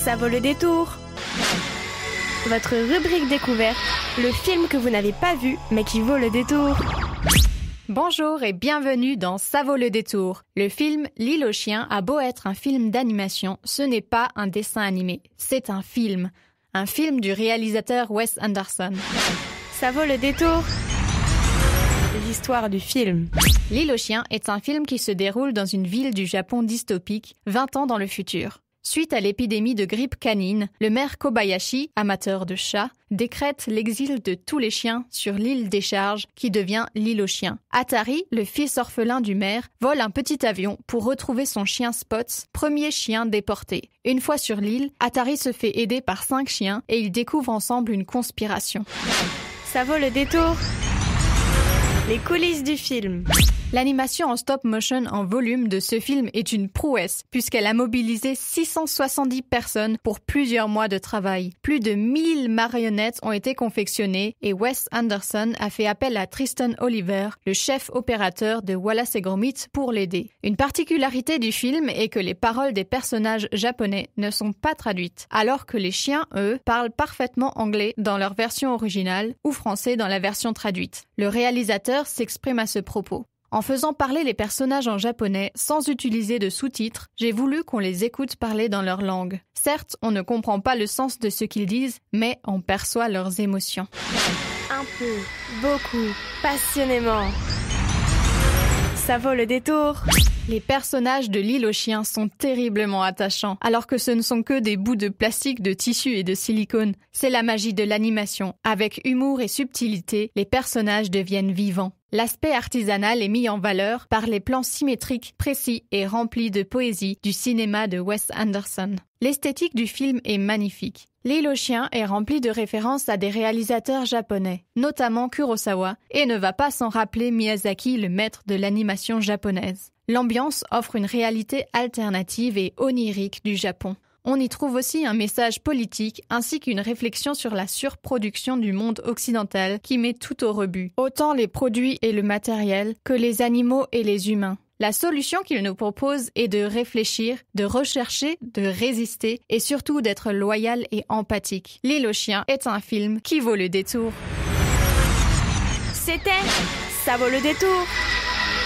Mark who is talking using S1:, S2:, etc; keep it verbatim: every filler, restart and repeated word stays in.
S1: Ça vaut le détour. Votre rubrique découverte, le film que vous n'avez pas vu mais qui vaut le détour.
S2: Bonjour et bienvenue dans Ça vaut le détour. Le film L'île aux chiens a beau être un film d'animation, ce n'est pas un dessin animé, c'est un film. Un film du réalisateur Wes Anderson.
S1: Ça vaut le détour. L'histoire du film.
S2: L'île aux chiens est un film qui se déroule dans une ville du Japon dystopique, vingt ans dans le futur. Suite à l'épidémie de grippe canine, le maire Kobayashi, amateur de chats, décrète l'exil de tous les chiens sur l'île des Charges qui devient l'île aux chiens. Atari, le fils orphelin du maire, vole un petit avion pour retrouver son chien Spots, premier chien déporté. Une fois sur l'île, Atari se fait aider par cinq chiens et ils découvrent ensemble une conspiration.
S1: Ça vaut le détour. Les coulisses du film.
S2: L'animation en stop motion en volume de ce film est une prouesse puisqu'elle a mobilisé six cent soixante-dix personnes pour plusieurs mois de travail. Plus de mille marionnettes ont été confectionnées et Wes Anderson a fait appel à Tristan Oliver, le chef opérateur de Wallace et Gromit, pour l'aider. Une particularité du film est que les paroles des personnages japonais ne sont pas traduites, alors que les chiens, eux, parlent parfaitement anglais dans leur version originale ou français dans la version traduite. Le réalisateur s'exprime à ce propos. En faisant parler les personnages en japonais sans utiliser de sous-titres, j'ai voulu qu'on les écoute parler dans leur langue. Certes, on ne comprend pas le sens de ce qu'ils disent, mais on perçoit leurs émotions.
S1: Un peu, beaucoup, passionnément. Ça vaut le détour.
S2: Les personnages de l'île aux chiens sont terriblement attachants, alors que ce ne sont que des bouts de plastique, de tissu et de silicone. C'est la magie de l'animation. Avec humour et subtilité, les personnages deviennent vivants. L'aspect artisanal est mis en valeur par les plans symétriques, précis et remplis de poésie du cinéma de Wes Anderson. L'esthétique du film est magnifique. L'île aux chiens est remplie de références à des réalisateurs japonais, notamment Kurosawa, et ne va pas sans rappeler Miyazaki, le maître de l'animation japonaise. L'ambiance offre une réalité alternative et onirique du Japon. On y trouve aussi un message politique ainsi qu'une réflexion sur la surproduction du monde occidental qui met tout au rebut, autant les produits et le matériel que les animaux et les humains. La solution qu'il nous propose est de réfléchir, de rechercher, de résister et surtout d'être loyal et empathique. L'île aux chiens est un film qui vaut le détour.
S1: C'était Ça vaut le détour.